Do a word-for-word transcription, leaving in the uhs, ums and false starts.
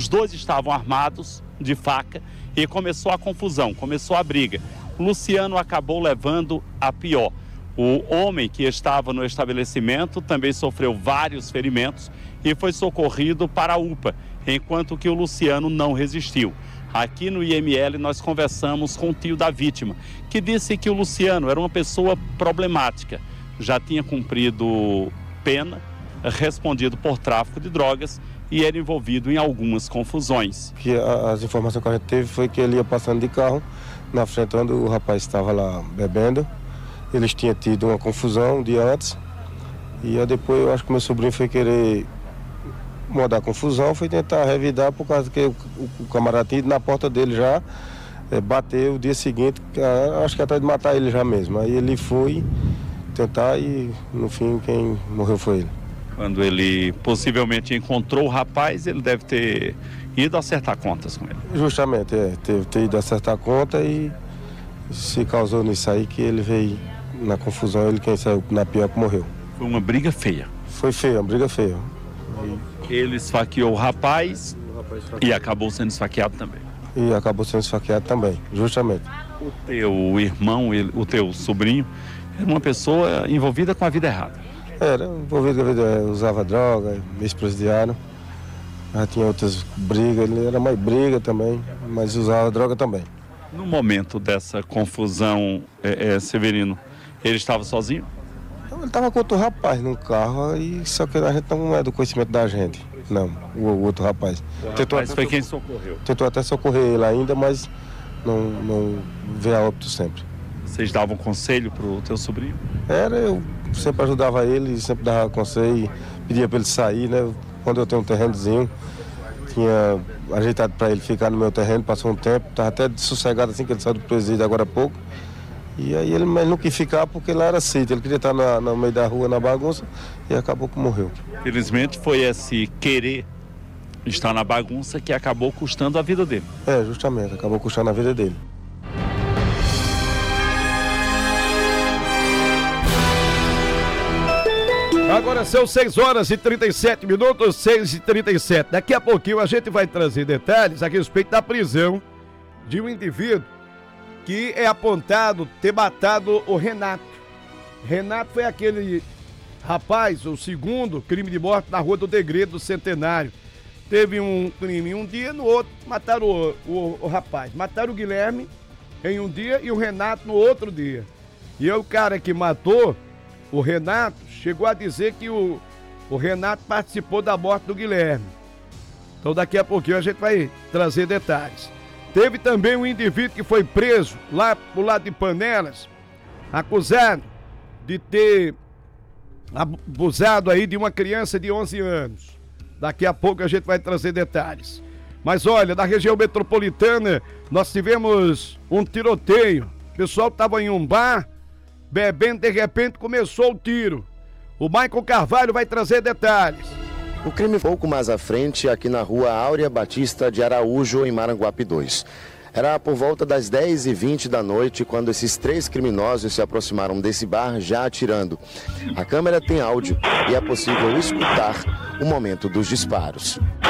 dois estavam armados de faca e começou a confusão, começou a briga. O Luciano acabou levando a pior. O homem que estava no estabelecimento também sofreu vários ferimentos e foi socorrido para a U P A, enquanto que o Luciano não resistiu. Aqui no I M L nós conversamos com o tio da vítima, que disse que o Luciano era uma pessoa problemática, já tinha cumprido pena, respondido por tráfico de drogas e era envolvido em algumas confusões. Que as informações que a gente teve foi que ele ia passando de carro na frente onde o rapaz estava lá bebendo. Eles tinham tido uma confusão um dia antes e aí depois eu acho que meu sobrinho foi querer mudar a confusão, foi tentar revidar por causa que o, o camarada tinha ido na porta dele já, é, bateu o dia seguinte, acho que até de matar ele já mesmo. Aí ele foi tentar e no fim quem morreu foi ele. Quando ele possivelmente encontrou o rapaz, ele deve ter ido acertar contas com ele. Justamente, é, teve ter ido acertar conta e se causou nisso aí que ele veio na confusão, ele quem saiu na pior que morreu. Foi uma briga feia. Foi feia, uma briga feia. Ele esfaqueou o rapaz, o rapaz e acabou sendo esfaqueado também. E acabou sendo esfaqueado também, justamente. O teu irmão, ele, o teu sobrinho, era uma pessoa envolvida com a vida errada. Era envolvido com a vida errada, usava droga, ex-presidiário. Já tinha outras brigas, ele era mais briga também, mas usava droga também. No momento dessa confusão, é, é, Severino, ele estava sozinho? Ele estava com outro rapaz no carro, e só que a gente não é do conhecimento da gente, não, o, o outro rapaz. O tentou rapaz até, foi quem socorreu? Tentou até socorrer ele ainda, mas não, não veio a óbito sempre. Vocês davam conselho para o teu sobrinho? Era, eu sempre ajudava ele, sempre dava conselho, pedia para ele sair, né? Quando eu tenho um terrenozinho, tinha ajeitado para ele ficar no meu terreno, passou um tempo, estava até sossegado assim que ele saiu do presídio agora há pouco. E aí ele, ele não quis ficar porque lá era sítio, ele queria estar na, no meio da rua, na bagunça, e acabou que morreu. Felizmente foi esse querer estar na bagunça que acabou custando a vida dele. É, justamente, acabou custando a vida dele. Agora são seis horas e trinta e sete minutos, seis e trinta e sete. Daqui a pouquinho a gente vai trazer detalhes a respeito da prisão de um indivíduo que é apontado ter matado o Renato. Renato foi aquele rapaz, o segundo crime de morte na Rua do Degredo do Centenário. Teve um crime um dia, no outro mataram o, o, o rapaz. Mataram o Guilherme em um dia e o Renato no outro dia. E o cara que matou o Renato chegou a dizer que o, o Renato participou da morte do Guilherme. Então daqui a pouquinho a gente vai trazer detalhes. Teve também um indivíduo que foi preso lá pro lado de Panelas, acusado de ter abusado aí de uma criança de onze anos. Daqui a pouco a gente vai trazer detalhes. Mas olha, na região metropolitana nós tivemos um tiroteio. O pessoal estava em um bar, bebendo, de repente começou o tiro. O Michael Carvalho vai trazer detalhes. O crime pouco mais à frente, aqui na rua Áurea Batista de Araújo, em Maranguape dois. Era por volta das dez e vinte da noite quando esses três criminosos se aproximaram desse bar já atirando. A câmera tem áudio e é possível escutar o momento dos disparos.